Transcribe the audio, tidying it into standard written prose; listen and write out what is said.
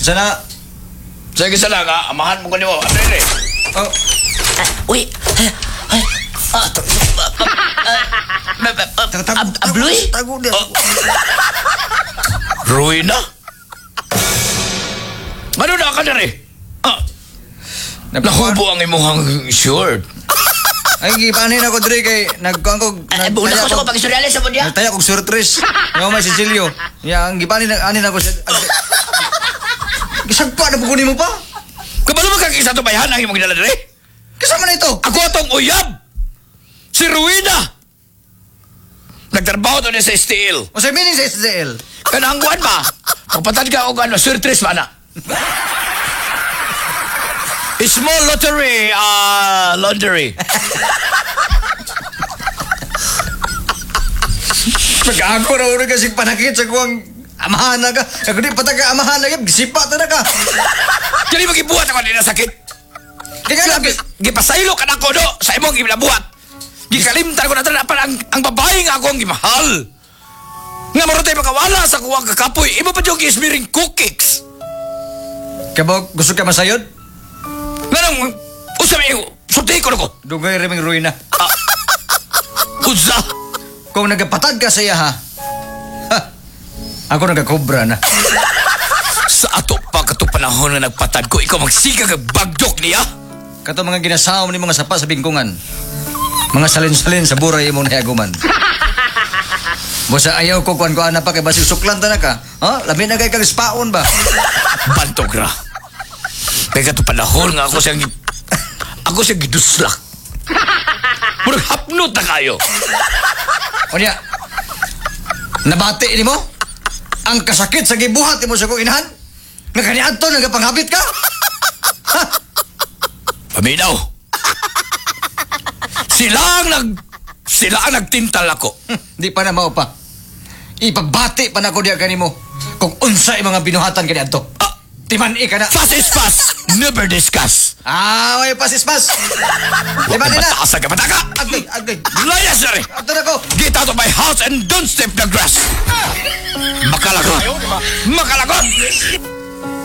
Sana. Sige sana nga, amahan mo kanimo. Ano yun eh? Oh, Uy! Abloy? tago din. Ruina? Ano na ka na rin? Nahubo ang imuhang short. Ay, gipanin ako dre kay nagkuhan ko. Una ko sa ko pag-istoryales sa mo diya. Nagtaya kong surtres. Yung may Cecilio. Yang gipanin anin ako siya. Gisagpa na pukunin mo pa. Kabalo mo kang isa to bayan ang imong ginala rin? Kasama na ito. Ako atong uyab! Si Ruina! Nagtrabaho to niya sa steel. O sa meaning sa SDL. Kanangguan ba? Pagpatad ka o ano, surtres ba na? Small lottery, laundry. Pag ako na ulo kasi panakit sa kuwang amahan na ka. Ako di pataga amahan na ka. Gisipa na ka. Kaya magibuhat ako din na sakit. Kaya nga, Gipasaylo ka na ko do sa imong ginabuhat. Gikalimtan ko na talaga ang babae nga ako ang gimahal. Nga maroon tayo makawala sa kuwang kakapoy. Iba pa yung gismiring cookies. kabog, gusto ka masayod? Ganang, usa may sulti ko na ko. Dugay reming ruina. Usa. Kung nagapatag ka sa iya ha, ako nagakobra na. Sa ato pa kato panahon na nagpatad ko, ikaw magsiga kag bagdok niya. Kato mga ginasaom ni mga sapa sa bingkungan. Mga salin-salin sa buray imong nayaguman. Busa ayaw ko kuan na pa kay basig suklan ta na ka. Ha? Labi na kay kag spaon ba? Bantog ra. Kaya kato panahon nga ako siyang giduslak. Murag hapnot na kayo. O niya, nabati ni mo? Ang kasakit sa gibuhat mo sa kong inahan? Nagkaniadto, nagapanghabit ka? Ha? Paminaw. Sila ang nagtintal ako. Di pa na mao pa. Ipabati pa na ko diya kanimo kung unsa ang mga binuhatan kaniadto. Timan-i ka na. Fast is fast. Never discuss. May pasispas. Timan-i na. Mataas ka mataka. Agay. Layas na rin. Ato na ko. Get out of my house and don't step the grass. Makalagot. Makalagot.